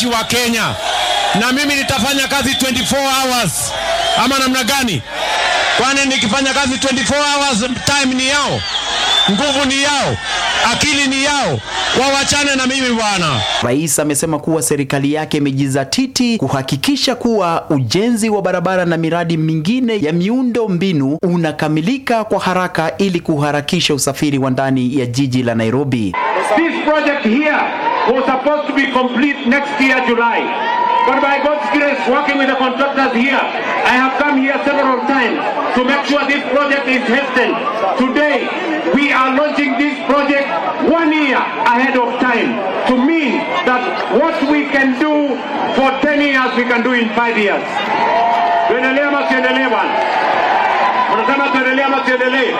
wananchi wa Kenya. Na mimi nitafanya kazi 24 hours. Ama namna gani? Kwani nikifanya kazi 24 hours, time ni yao, nguvu ni yao, akili ni yao. Wawachane na mimi bwana. Rais amesema kuwa serikali yake imejizatiti kuhakikisha kuwa ujenzi wa barabara na miradi mingine ya miundo mbinu unakamilika kwa haraka ili kuharakisha usafiri wa ndani ya jiji la Nairobi. This project here was supposed to be complete next year July. But by God's grace, working with the contractors here, I have come here several times to make sure this project is hastened. Today, we are launching this project 1 year ahead of time to mean that what we can do for 10 years, we can do in 5 years. Tuendelee ama tuendelee bwana? Unasema tuendelee ama tuendelee?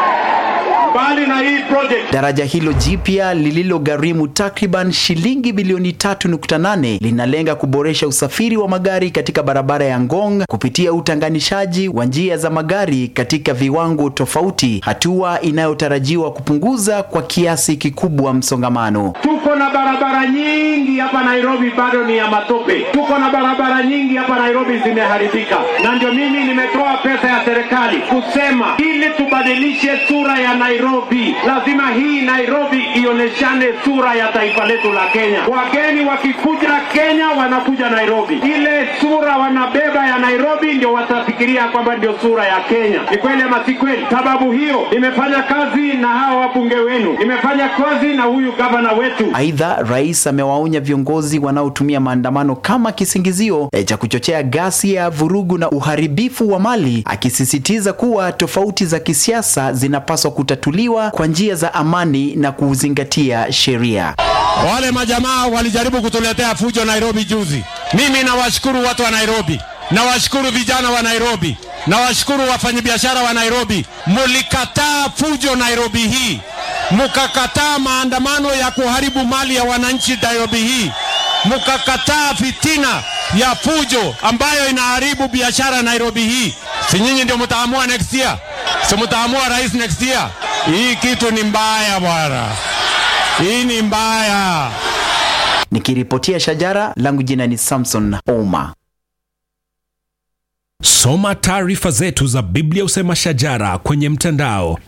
Bali na hii project. Daraja hilo jipya lililogharimu takriban shilingi bilioni 3.8 linalenga kuboresha usafiri wa magari katika barabara ya Ngong kupitia utanganishaji wa njia za magari katika viwango tofauti, hatua inayotarajiwa kupunguza kwa kiasi kikubwa msongamano. Tuko na barabara nyingi hapa Nairobi bado ni ya matope. Tuko na barabara nyingi hapa Nairobi zimeharibika. Na ndio mimi nimetoa pesa ya serikali kusema ili tubadilishe sura ya Nairobi, lazima hii Nairobi ioneshane sura ya taifa letu la Kenya. Wageni wakikuja Kenya wanakuja Nairobi, ile sura wanabeba ya Nairobi ndio watafikiria kwamba ndio sura ya Kenya. Ni kweli ama si kweli? Sababu hiyo nimefanya kazi na hao wabunge wenu, nimefanya kazi na huyu gavana wetu. Aidha, rais amewaonya viongozi wanaotumia maandamano kama kisingizio cha kuchochea ghasia, vurugu na uharibifu wa mali, akisisitiza kuwa tofauti za kisiasa zinapaswa kutatuliwa kwa njia za amani na kuzingatia sheria. Wale majamaa walijaribu kutuletea fujo Nairobi juzi. Mimi nawashukuru watu wa Nairobi, nawashukuru vijana wa Nairobi, nawashukuru wafanyabiashara wa Nairobi. Mulikataa fujo Nairobi hii, mukakataa maandamano ya kuharibu mali ya wananchi Nairobi hii, mukakataa fitina ya fujo ambayo inaharibu biashara Nairobi hii. Si nyinyi ndio mtaamua next year? Si mtaamua rais next year? Hii kitu ni mbaya bwana. Hii ni mbaya. Nikiripotia Shajara, langu jina ni Samson Ouma. Soma taarifa zetu za Biblia Usema Shajara kwenye mtandao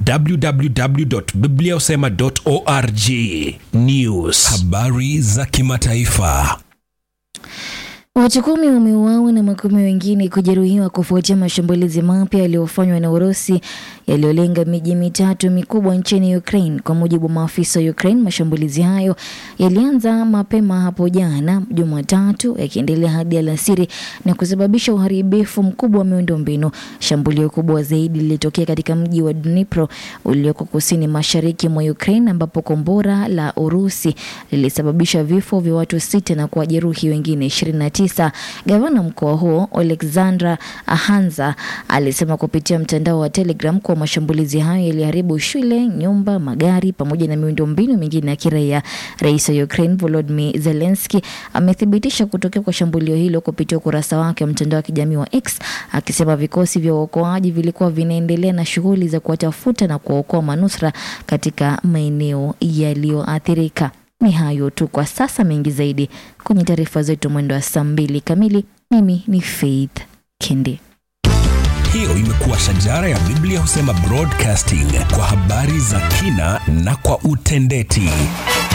www.bibliausema.org. News, habari za kimataifa. Watu 10 wameuawa na makumi wengine kujeruhiwa kufuatia mashambulizi mapya yaliyofanywa na Urusi yaliyolenga miji mitatu mikubwa nchini Ukraine. Kwa mujibu wa maafisa wa Ukraine, mashambulizi hayo yalianza mapema hapo jana Jumatatu yakiendelea hadi alasiri na kusababisha uharibifu mkubwa wa miundombinu. Shambulio kubwa zaidi lilitokea katika mji wa Dnipro ulioko kusini mashariki mwa Ukraine, ambapo kombora la Urusi lilisababisha vifo vya watu 6 na kujeruhi wengine 29. Gavana mkoa huo Alexandra Ahanza alisema kupitia mtandao wa Telegram kwa mashambulizi hayo yaliharibu shule, nyumba, magari pamoja na miundombinu mingine ya kiraia. Rais wa Ukraine Volodymyr Zelensky amethibitisha kutokea kwa shambulio hilo kupitia ukurasa wake wa mtandao wa kijamii wa X, akisema vikosi vya uokoaji vilikuwa vinaendelea na shughuli za kuwatafuta na kuokoa manusura katika maeneo yaliyoathirika. Ni hayo tu kwa sasa, mengi zaidi kwenye taarifa zetu mwendo wa saa 2 kamili. Mimi ni Faith Kendi. Hiyo imekuwa Shajara ya Biblia Husema Broadcasting, kwa habari za kina na kwa utendeti.